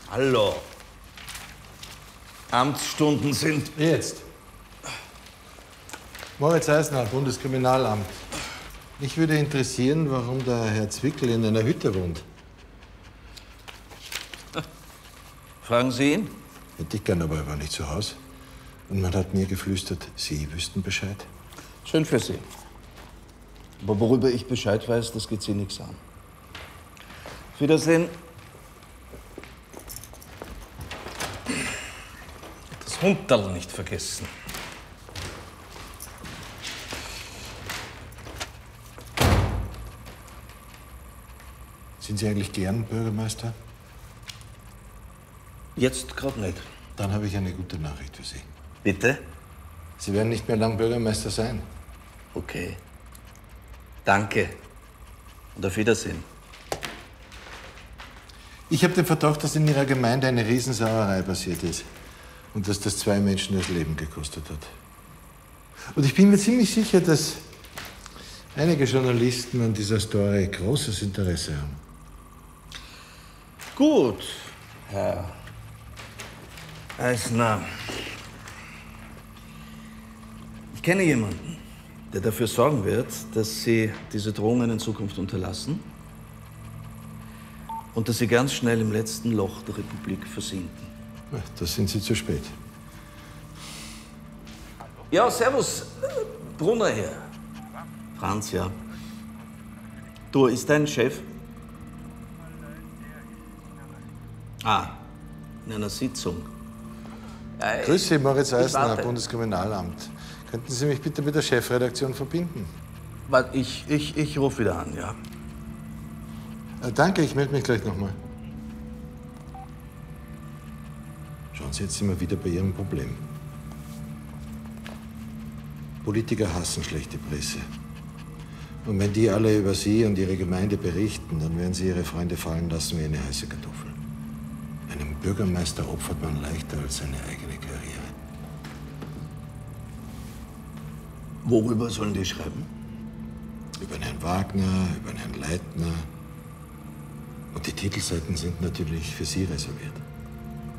Hallo. Amtsstunden sind... Jetzt. Moritz Eisner, Bundeskriminalamt. Mich würde interessieren, warum der Herr Zwickel in einer Hütte wohnt. Fragen Sie ihn? Hätte ich gern, aber er war nicht zu Hause. Und man hat mir geflüstert, Sie wüssten Bescheid. Schön für Sie. Aber worüber ich Bescheid weiß, das geht Sie nichts an. Auf Wiedersehen. Das Hunderl nicht vergessen. Sind Sie eigentlich gern Bürgermeister? Jetzt gerade nicht. Dann habe ich eine gute Nachricht für Sie. Bitte? Sie werden nicht mehr lang Bürgermeister sein. Okay. Danke. Und auf Wiedersehen. Ich habe den Verdacht, dass in Ihrer Gemeinde eine Riesensauerei passiert ist. Und dass das 2 Menschen das Leben gekostet hat. Und ich bin mir ziemlich sicher, dass einige Journalisten an dieser Story großes Interesse haben. Gut, Herr Eisner. Ich kenne jemanden, der dafür sorgen wird, dass Sie diese Drohungen in Zukunft unterlassen und dass Sie ganz schnell im letzten Loch der Republik versinken. Da sind Sie zu spät. Ja, servus, Brunner hier. Franz, ja. Du, ist dein Chef? Ah, in einer Sitzung. Grüß Sie, Moritz Eisner, warte. Bundeskriminalamt. Könnten Sie mich bitte mit der Chefredaktion verbinden? Warte, ich rufe wieder an, ja. Danke, ich melde mich gleich nochmal. Schauen Sie, jetzt sind wir wieder bei Ihrem Problem. Politiker hassen schlechte Presse. Und wenn die alle über Sie und Ihre Gemeinde berichten, dann werden Sie Ihre Freunde fallen lassen wie eine heiße Kartoffel. Einem Bürgermeister opfert man leichter als seine eigene Karriere. Worüber sollen die schreiben? Über Herrn Wagner, über Herrn Leitner. Und die Titelseiten sind natürlich für Sie reserviert.